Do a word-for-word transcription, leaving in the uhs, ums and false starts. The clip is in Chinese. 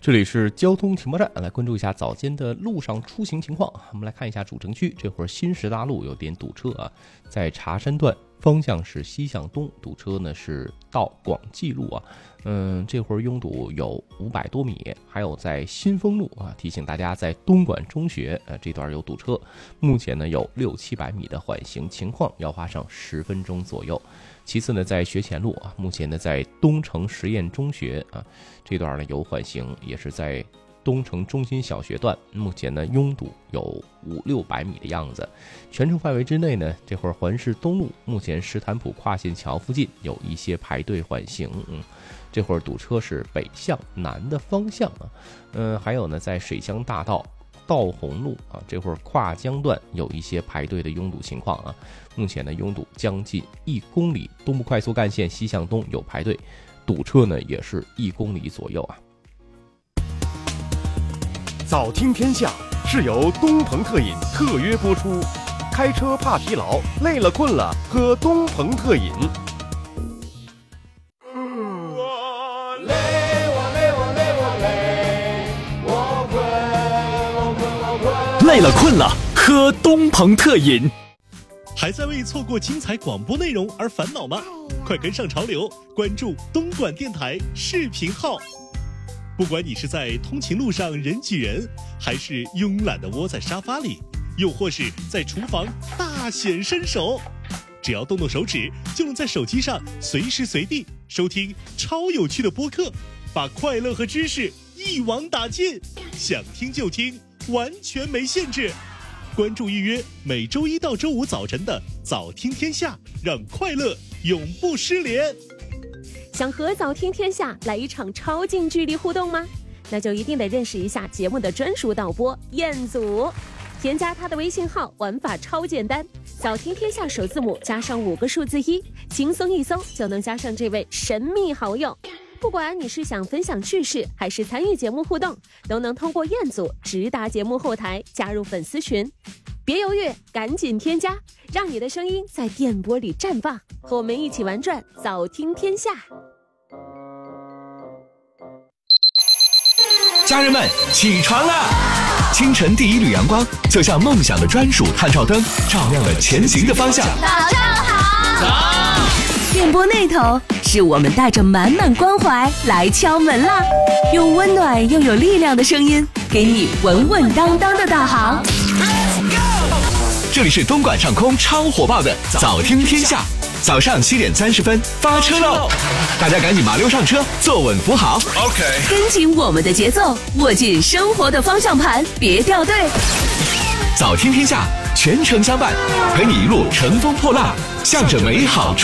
这里是交通情报站，来关注一下早间的路上出行情况。我们来看一下主城区，这会儿新石大路有点堵车啊，在茶山段方向是西向东，堵车呢是到广济路啊，嗯，这会儿拥堵有五百多米。还有在新丰路啊，提醒大家在东莞中学呃这段有堵车，目前呢有六七百米的缓行情况，要花上十分钟左右。其次呢，在学前路啊，目前呢在东城实验中学啊这段呢有缓行，也是在东城中心小学段，目前呢拥堵有五六百米的样子。全程范围之内呢，这会儿环市东路，目前石潭浦跨线桥附近有一些排队缓行，嗯，这会儿堵车是北向南的方向啊，嗯，还有呢在水乡大道道红路啊，这会儿跨江段有一些排队的拥堵情况啊，目前呢拥堵将近一公里，东部快速干线西向东有排队，堵车呢也是一公里左右啊。 早听天下是由东鹏特饮特约播出，开车怕疲劳，累了困了喝东鹏特饮。 累了困了喝东鹏特饮。还在为错过精彩广播内容而烦恼吗？快跟上潮流，关注东莞电台视频号。不管你是在通勤路上人挤人，还是慵懒地窝在沙发里，又或是在厨房大显身手，只要动动手指，就能在手机上随时随地收听超有趣的播客，把快乐和知识一网打尽，想听就听，完全没限制。关注预约每周一到周五早晨的早听天下，让快乐永不失联。 想和早听天下来一场超近距离互动吗？那就一定得认识一下节目的专属导播彦祖。添加他的微信号，玩法超简单，早听天下首字母加上五个数字一，轻松一搜就能加上这位神秘好友。不管你是想分享趣事，还是参与节目互动，都能通过彦祖直达节目后台，加入粉丝群。别犹豫，赶紧添加，让你的声音在电波里绽放，和我们一起玩转早听天下。 家人们，起床啦！清晨第一缕阳光，就像梦想的专属探照灯，照亮了前行的方向。 早上好！ 早！ 电波那头是我们带着满满关怀来敲门啦，用温暖又有力量的声音，给你稳稳当当的导航。 这里是东莞上空超火爆的早听天下，早上七点三十分发车喽！大家赶紧麻溜上车，坐稳扶好。OK， 跟紧我们的节奏，握紧生活的方向盘，别掉队。 早听天下，全程相伴，陪你一路乘风破浪，向着美好